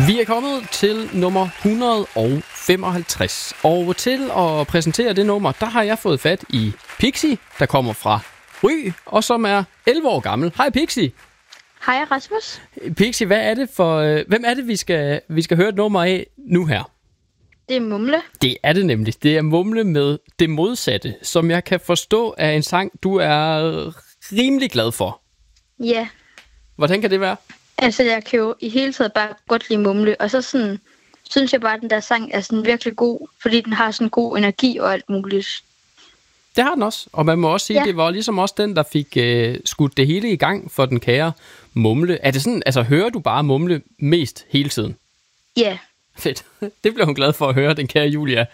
Vi er kommet til nummer 155, og til at præsentere det nummer, der har jeg fået fat i Pixie, der kommer fra Ry, og som er 11 år gammel. Hej Pixie. Hej Rasmus. Pixie, hvad er det for, hvem er det, vi skal høre et nummer af nu her? Det er Mumle. Det er det nemlig. Det er Mumle med Det Modsatte, som jeg kan forstå er en sang, du er rimelig glad for. Ja. Hvordan kan det være? Altså, jeg kan jo i hele taget bare godt lide Mumle, og så sådan, synes jeg bare, at den der sang er sådan virkelig god, fordi den har sådan god energi og alt muligt. Det har den også, og man må også sige, det var ligesom også den, der fik skudt det hele i gang for den kære Mumle. Er det sådan, altså hører du bare Mumle mest hele tiden? Ja. Fedt. Det blev hun glad for at høre, den kære Julia.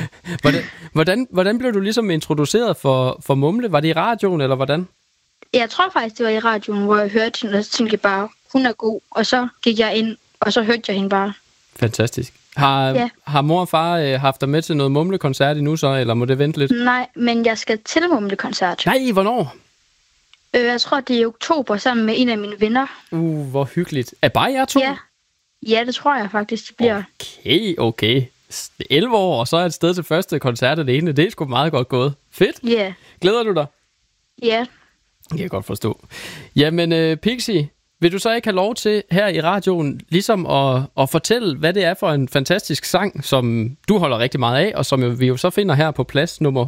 Hvordan blev du ligesom introduceret for Mumle? Var det i radioen, eller hvordan? Jeg tror faktisk, det var i radioen, hvor jeg hørte hende, og så tænkte jeg bare, hun er god. Og så gik jeg ind, og så hørte jeg hende bare. Fantastisk. Har mor og far haft dig med til noget Mumle-koncert endnu så, eller må det vente lidt? Nej, men jeg skal til Mumle-koncert. Nej, hvornår? Jeg tror, det er i oktober, sammen med en af mine venner. Hvor hyggeligt. Er bare jer to? Ja, det tror jeg faktisk, det bliver. Okay. 11 år, og så er et sted til første koncert alene. Det er sgu meget godt gået. Fedt. Ja. Yeah. Glæder du dig? Ja. Det kan jeg godt forstå. Jamen, Pixie, vil du så ikke have lov til her i radioen ligesom at fortælle, hvad det er for en fantastisk sang, som du holder rigtig meget af, og som vi jo så finder her på plads nummer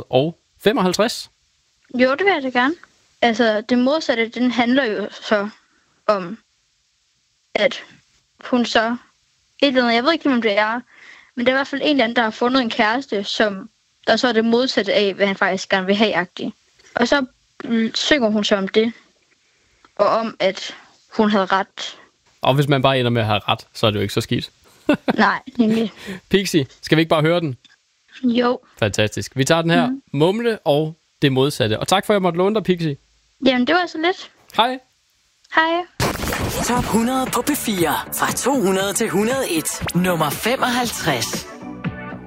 155? Jo, det vil jeg da gerne. Altså, Det Modsatte, den handler jo så om, at hun så et eller andet, jeg ved ikke, hvem det er, men det er i hvert fald en eller anden, der har fundet en kæreste, som der så er det modsatte af, hvad han faktisk gerne vil have-agtigt. Og så synger hun så om det, og om, at hun havde ret. Og hvis man bare ender med at have ret, så er det jo ikke så skidt. Nej, nemlig. Pixie, skal vi ikke bare høre den? Jo. Fantastisk. Vi tager den her. Mumle og Det Modsatte. Og tak for, at jeg måtte låne dig, Pixie. Jamen, det var så lidt. Hej. Hej. Top 100 på P4. Fra 200 til 101. Nummer 55.